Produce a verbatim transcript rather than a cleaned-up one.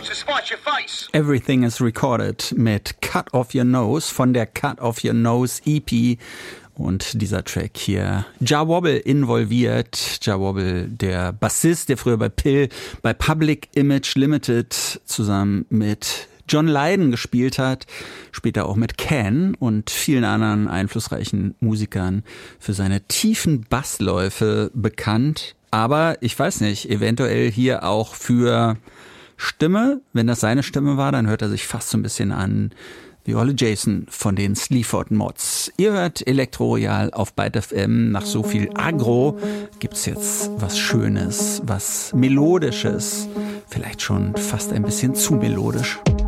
Everything is Recorded mit Cut Off Your Nose von der Cut Off Your Nose E P. Und dieser Track hier, Jah Wobble involviert. Jah Wobble, der Bassist, der früher bei Pill, bei Public Image Limited zusammen mit John Lydon gespielt hat, später auch mit Can und vielen anderen einflussreichen Musikern für seine tiefen Bassläufe bekannt. Aber ich weiß nicht, eventuell hier auch für Stimme. Wenn das seine Stimme war, dann hört er sich fast so ein bisschen an wie Olle Jason von den Sleaford Mods. Ihr hört Elektro Royal auf Byte F M. Nach so viel Agro gibt's jetzt was Schönes, was Melodisches. Vielleicht schon fast ein bisschen zu melodisch.